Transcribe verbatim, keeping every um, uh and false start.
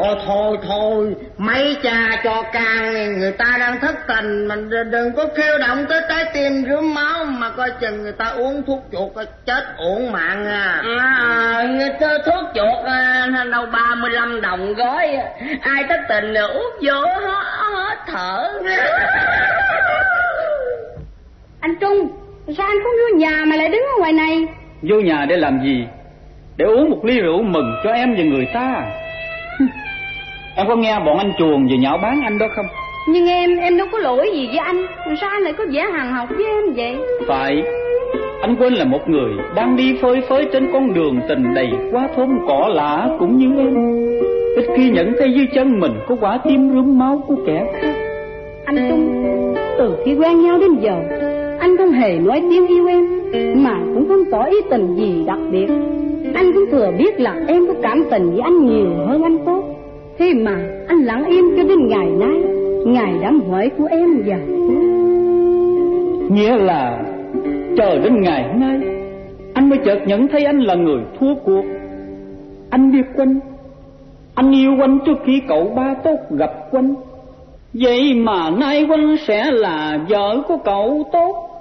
Thôi thôi thôi, mấy cha cho can, người ta đang thất tình, mình đừng có kêu động tới trái tim rướm máu, mà coi chừng người ta uống thuốc chuột chết uổng mạng à. À, thuốc chuột đâu ba mươi lăm đồng gói, ai thất tình là uống vô hết, hết thở. Anh Trung, sao anh không vô nhà mà lại đứng ở ngoài này? Vô nhà để làm gì? Để uống một ly rượu mừng cho em và người ta. Em có nghe bọn anh chuồng về nhạo báng anh đó không? Nhưng em, em đâu có lỗi gì với anh, sao anh lại có vẻ hằn học với em vậy? Phải, anh quên là một người đang đi phơi phới trên con đường tình đầy quá thơm cỏ lạ cũng như em. Ít khi nhận thấy dưới chân mình có quả tim rướm máu của kẻ khác. Anh Trung, từ khi quen nhau đến giờ, anh không hề nói tiếng yêu em, mà cũng không tỏ ý tình gì đặc biệt. Anh cũng thừa biết là em có cảm tình với anh nhiều hơn anh tốt. Thế mà anh lặng im cho đến ngày nay, ngày đám hỏi của em và tôi. Nghĩa là chờ đến ngày nay anh mới chợt nhận thấy anh là người thua cuộc. Anh biết Quân, anh yêu Quân trước khi cậu Ba Tốt gặp Quân. Vậy mà nay Quân sẽ là vợ của cậu Tốt.